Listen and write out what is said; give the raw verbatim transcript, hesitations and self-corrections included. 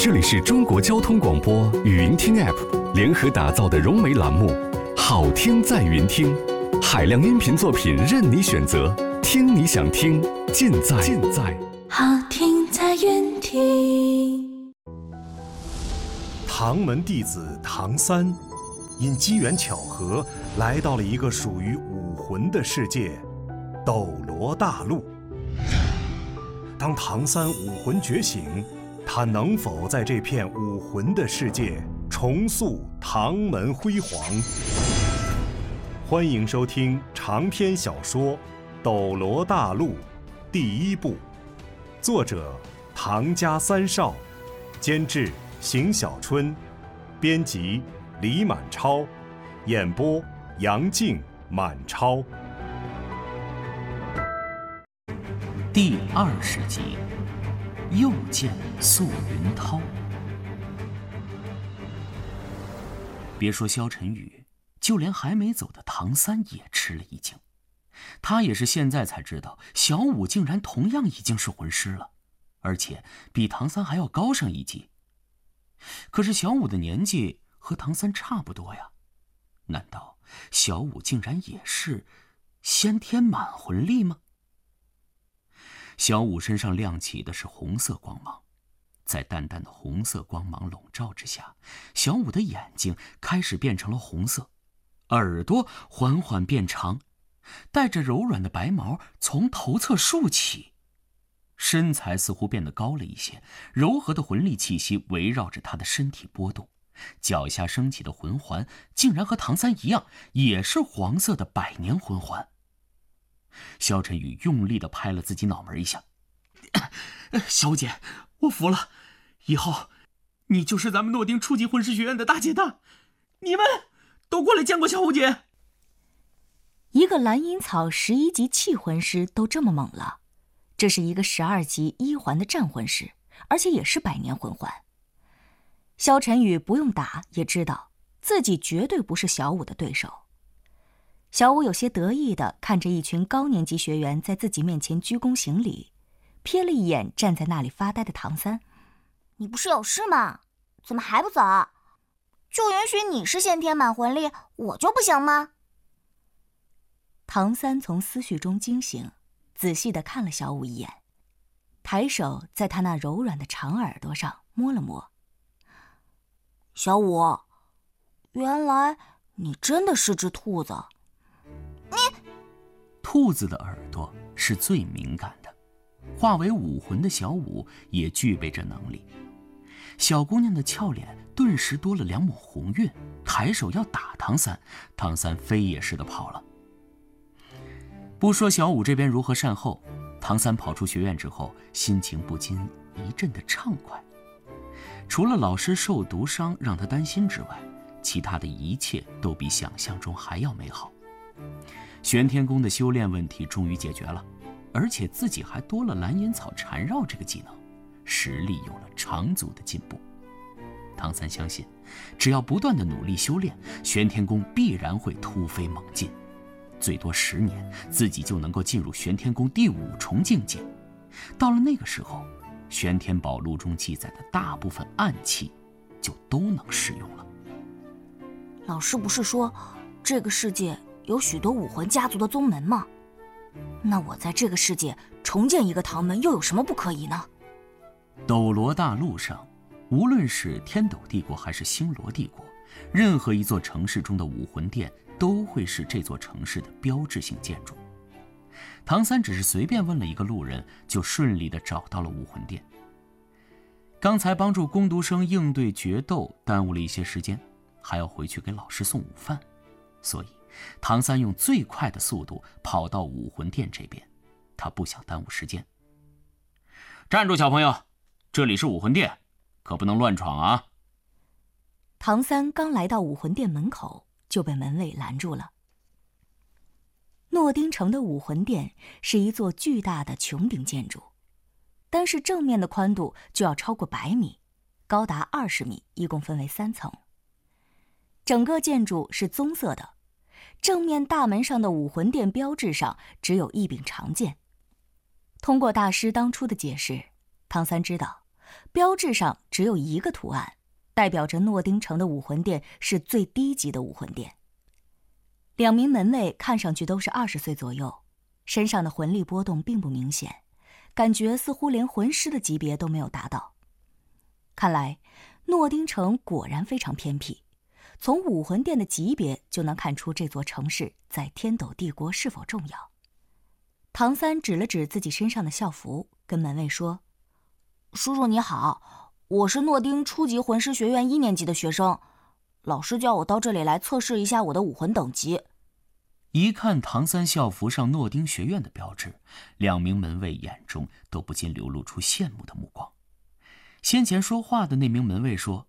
这里是中国交通广播语音听 App 联合打造的融媒栏目，好听在云听，海量音频作品任你选择，听你想听，尽在尽在好听在云听。 唐门弟子唐三，因机缘巧合来到了一个属于武魂的世界——斗罗大陆。当唐三武魂觉醒，他能否在这片武魂的世界重塑唐门辉煌？欢迎收听长篇小说《斗罗大陆》第一部，作者唐家三少，监制邢小春，编辑李满超，演播杨静、满超。 第二十集，又见素云涛。别说萧晨宇，就连还没走的唐三也吃了一惊。他也是现在才知道，小五竟然同样已经是魂师了，而且比唐三还要高上一级。可是小五的年纪和唐三差不多呀，难道小五竟然也是先天满魂力吗？小五身上亮起的是红色光芒，在淡淡的红色光芒笼罩之下，小五的眼睛开始变成了红色，耳朵缓缓变长，带着柔软的白毛从头侧竖起，身材似乎变得高了一些，柔和的魂力气息围绕着他的身体波动，脚下升起的魂环竟然和唐三一样，也是黄色的百年魂环。萧晨宇用力地拍了自己脑门一下，小姐，我服了，以后你就是咱们诺丁初级魂师学院的大姐大，你们都过来见过小五姐。 一个蓝银草十一级气魂师都这么猛了，这是一个十二级一环的战魂师，而且也是百年魂环。萧晨宇不用打也知道自己绝对不是小五的对手。小五有些得意地看着一群高年级学员在自己面前鞠躬行礼，瞥了一眼站在那里发呆的唐三。 你不是有事吗？怎么还不走？就允许你是先天满魂力，我就不行吗？ 唐三从思绪中惊醒，仔细地看了小五一眼，抬手在他那柔软的长耳朵上摸了摸。 小五，原来你真的是只兔子。你兔子的耳朵是最敏感的，化为武魂的小五也具备这能力。小姑娘的俏脸顿时多了两抹红晕，抬手要打唐三，唐三飞也似的跑了。不说小五这边如何善后，唐三跑出学院之后，心情不禁一阵的畅快。除了老师受毒伤让他担心之外，其他的一切都比想象中还要美好。玄天宫的修炼问题终于解决了，而且自己还多了蓝银草缠绕这个技能，实力有了长足的进步。唐三相信，只要不断的努力修炼，玄天宫必然会突飞猛进，最多十年，自己就能够进入玄天宫第五重境界。到了那个时候，玄天宝录中记载的大部分暗器就都能使用了。 老师不是说这个世界有许多武魂家族的宗门吗？那我在这个世界重建一个唐门又有什么不可以呢？ 斗罗大陆上，无论是天斗帝国还是星罗帝国，任何一座城市中的武魂殿都会是这座城市的标志性建筑。唐三只是随便问了一个路人，就顺利地找到了武魂殿。刚才帮助工读生应对决斗耽误了一些时间，还要回去给老师送午饭，所以唐三用最快的速度跑到武魂殿这边，他不想耽误时间。站住，小朋友，这里是武魂殿，可不能乱闯啊！ 唐三刚来到武魂殿门口，就被门卫拦住了。诺丁城的武魂殿是一座巨大的穹顶建筑，单是正面的宽度就要超过百米，高达二十米，一共分为三层。整个建筑是棕色的，正面大门上的武魂殿标志上只有一柄长剑。通过大师当初的解释，唐三知道标志上只有一个图案，代表着诺丁城的武魂殿是最低级的武魂殿。两名门卫看上去都是二十岁左右，身上的魂力波动并不明显，感觉似乎连魂师的级别都没有达到。看来诺丁城果然非常偏僻，从武魂殿的级别就能看出这座城市在天斗帝国是否重要。唐三指了指自己身上的校服，跟门卫说：“ 叔叔你好，我是诺丁初级魂师学院一年级的学生，老师叫我到这里来测试一下我的武魂等级。” 一看唐三校服上诺丁学院的标志，两名门卫眼中都不禁流露出羡慕的目光。先前说话的那名门卫说：“